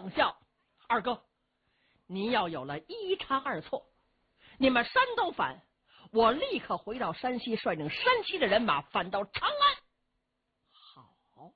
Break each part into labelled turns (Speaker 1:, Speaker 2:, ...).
Speaker 1: 冷笑：“二哥，您要有了一差二错，你们山东反，我立刻回到山西，率领山西的人马反到长安。”好，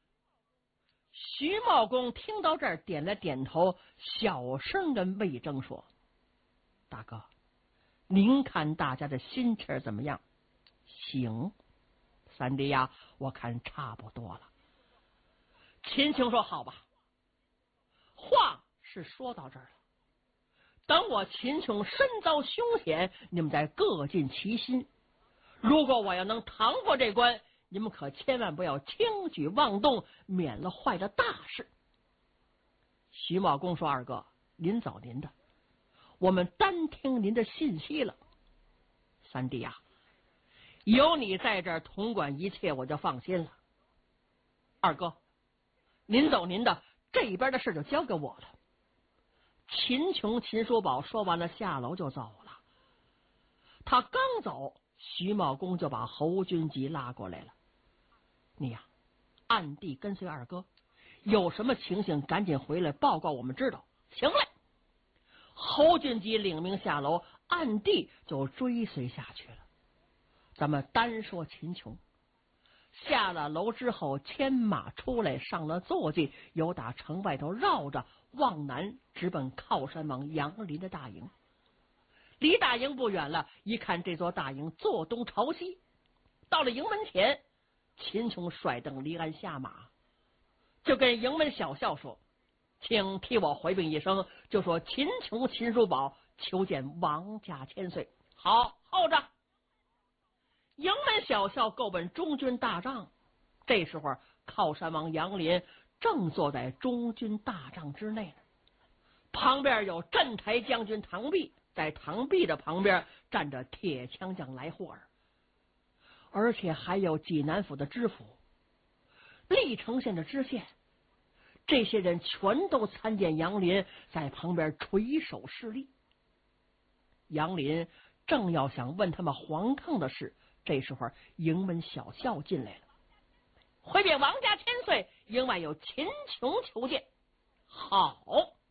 Speaker 1: 徐茂公听到这儿点了点头，小声跟魏征说：“大哥，您看大家的心气儿怎么样？”“行，三弟呀，我看差不多了。”秦琼说：“好吧，话是说到这儿了。等我秦琼身遭凶险，你们再各尽其心。如果我要能趟过这关，你们可千万不要轻举妄动，免了坏了大事。”徐茂公说：“二哥，您走您的，我们单听您的信息了。三弟呀，有你在这儿统管一切，我就放心了。二哥，您走您的，这边的事就交给我了。”秦琼、秦叔宝说完了，下楼就走了。他刚走，徐茂公就把侯君集拉过来了：“你呀，暗地跟随二哥，有什么情形赶紧回来报告我们知道。”“行嘞。”侯君集领命下楼，暗地就追随下去了。咱们单说秦琼，下了楼之后，牵马出来，上了坐骑，由打城外头绕着往南，直奔靠山王杨林的大营。离大营不远了，一看这座大营坐东朝西，到了营门前，秦琼甩蹬离鞍下马，就跟营门小校说：“请替我回禀一声，就说秦琼、秦叔宝求见王家千岁。”“好，候着。”营门小校够奔中军大帐，这时候靠山王杨林正坐在中军大帐之内呢，旁边有镇台将军唐弼，在唐弼的旁边站着铁枪将来霍尔，而且还有济南府的知府、历城县的知县，这些人全都参见杨林，在旁边垂手侍立。杨林正要想问他们黄坑的事，这时候营门小校进来了：“回禀王家千岁，营外有秦琼求见。”“好。”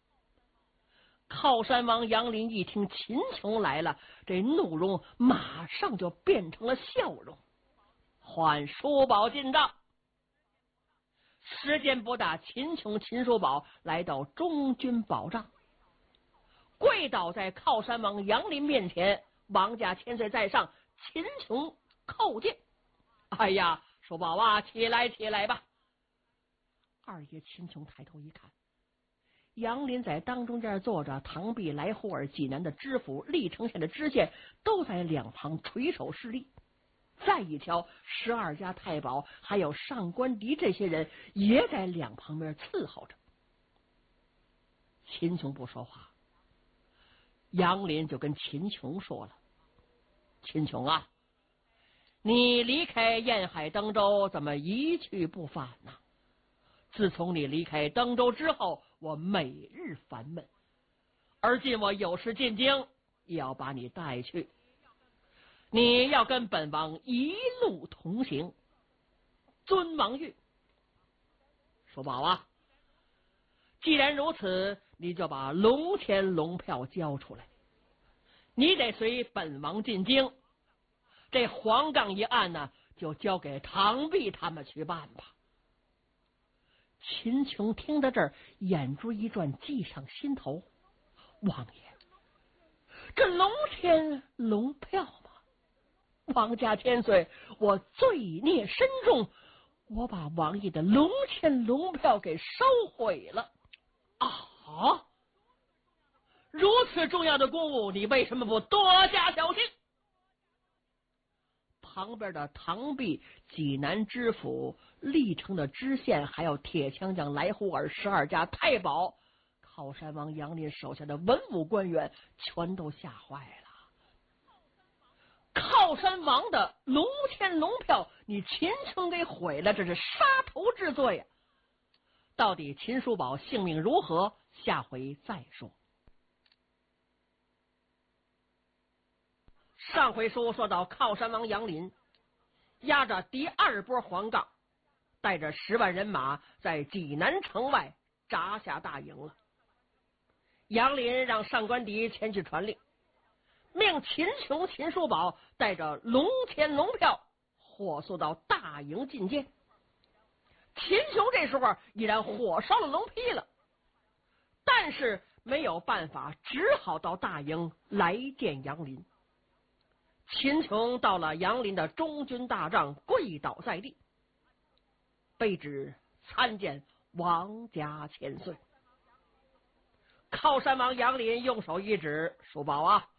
Speaker 1: 靠山王杨林一听秦琼来了，这怒容马上就变成了笑容：“唤叔宝进帐。”时间不大，秦琼、秦叔宝来到中军宝帐，跪倒在靠山王杨林面前：“王家千岁在上，秦琼叩见。”“哎呀，叔宝啊，起来起来吧。”二爷秦琼抬头一看，杨林在当中间坐着，唐弼、来霍尔、济南的知府、历城县的知县都在两旁垂手侍立。再一瞧，12家太保还有上官迪这些人也在两旁边伺候着。秦琼不说话，杨林就跟秦琼说了：“秦琼啊，你离开沿海登州，怎么一去不返呢？自从你离开登州之后，我每日烦闷，而今我有事进京，也要把你带去。你要跟本王一路同行，遵王谕。叔宝啊，既然如此，你就把龙钱龙票交出来，你得随本王进京。这黄冈一案呢，就交给唐弼他们去办吧。”秦琼听到这儿，眼珠一转，计上心头：“王爷，这龙钱龙票吗？王家千岁，我罪孽深重，我把王爷的龙钱龙票给烧毁了。”“啊，如此重要的公务，你为什么不多加小心？”旁边的唐弼、济南知府、历城的知县，还有铁枪将来霍尔12家太保，靠山王杨林手下的文武官员全都吓坏了。靠山王的龙钱龙票，你秦琼给毁了，这是杀头之罪啊！到底秦叔宝性命如何？下回再说。上回书说到靠山王杨林压着第2波黄杠，带着10万人马在济南城外扎下大营了。杨林让上官迪前去传令，命秦琼、秦叔宝带着龙钱龙票火速到大营觐见。秦琼这时候已然火烧了龙坯了，但是没有办法，只好到大营来见杨林。秦琼到了杨林的中军大帐，跪倒在地，卑职参见王家千岁。靠山王杨林用手一指，叔宝啊，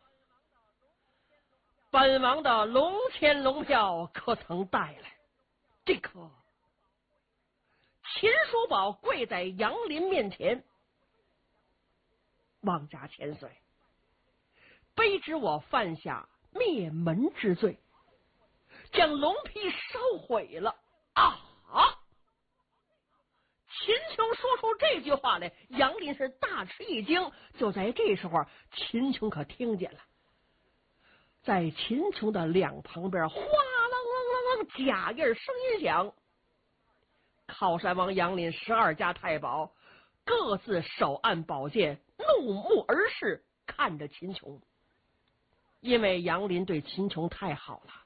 Speaker 1: 本王的龙钱龙票可曾带来？这可。秦叔宝跪在杨林面前，王家千岁，卑职我犯下灭门之罪，将龙坯烧毁了啊！秦琼说出这句话来，杨林是大吃一惊。就在这时候，秦琼可听见了，在秦琼的两旁边，哗啷啷啷啷，假印声音响。靠山王杨林12家太保各自手按宝剑，怒目而视，看着秦琼。因为杨林对秦琼太好了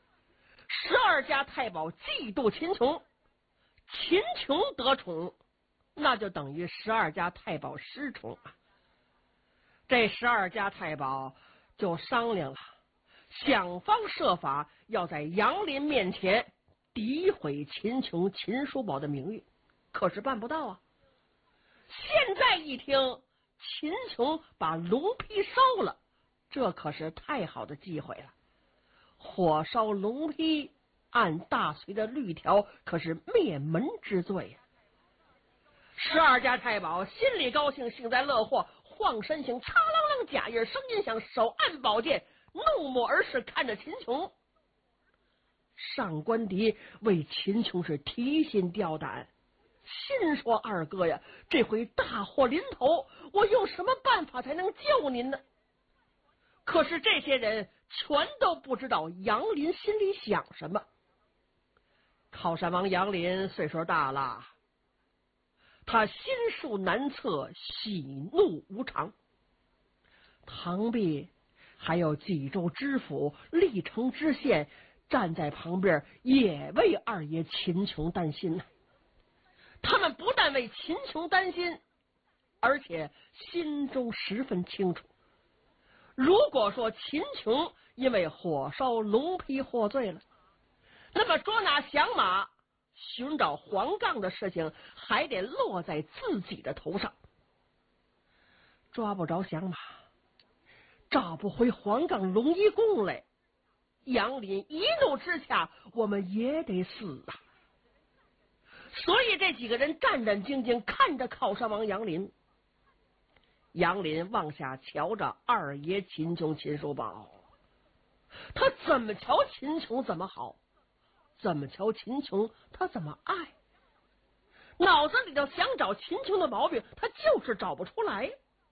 Speaker 1: ，12家太保嫉妒秦琼，秦琼得宠，那就等于12家太保失宠啊。这12家太保就商量了，想方设法要在杨林面前诋毁秦琼、秦叔宝的名誉，可是办不到啊。现在一听秦琼把龙坯烧了，这可是太好的机会了。火烧龙坯按大隋的律条可是灭门之罪呀。12家太保心里高兴，幸灾乐祸，晃身形，嚓啷啷，假印声音响，手按宝剑，怒目而视，看着秦琼。上官迪为秦琼是提心吊胆，心说二哥呀，这回大祸临头，我用什么办法才能救您呢？可是这些人全都不知道杨林心里想什么。靠山王杨林岁数大了，他心术难测，喜怒无常。旁边还有济州知府、历城知县站在旁边，也为二爷秦琼担心呢。他们不但为秦琼担心，而且心中十分清楚，如果说秦琼因为火烧龙坯获罪了，那么捉拿降马、寻找黄杠的事情还得落在自己的头上。抓不着降马，找不回黄杠龙一供来，杨林一怒之下，我们也得死啊！所以这几个人战战兢兢看着靠山王杨林。杨林往下瞧着二爷秦琼、秦叔宝，他怎么瞧秦琼怎么好，怎么瞧秦琼他怎么爱，脑子里头想找秦琼的毛病，他就是找不出来。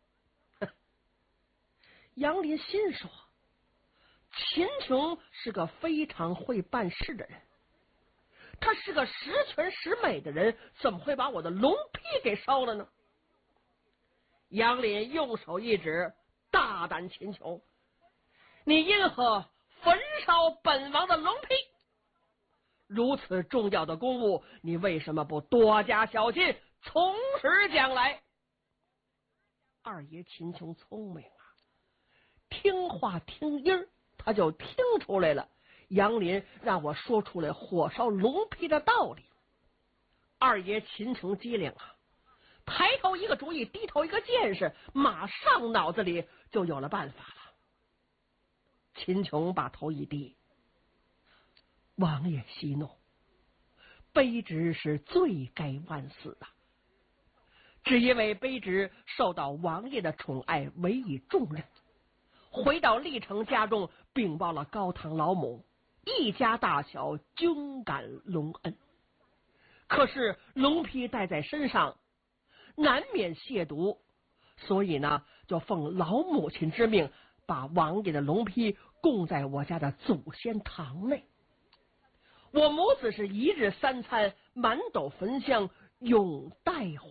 Speaker 1: 杨林心说，秦琼是个非常会办事的人，他是个十全十美的人，怎么会把我的龙坯给烧了呢？杨林用手一指，大胆秦琼，你因何焚烧本王的龙坯？如此重要的公务，你为什么不多加小心，从实讲来？二爷秦琼聪明啊，听话听音儿，他就听出来了。杨林让我说出来火烧龙坯的道理。二爷秦琼机灵啊，抬头一个主意，低头一个见识，马上脑子里就有了办法了。秦琼把头一低，王爷息怒，卑职是罪该万死啊！只因为卑职受到王爷的宠爱，委以重任，回到历城家中，禀报了高堂老母，一家大小均感隆恩。可是龙坯带在身上，难免亵渎，所以呢，就奉老母亲之命，把王爷的龙坯供在我家的祖先堂内。我母子是一日三餐，满斗焚香，永待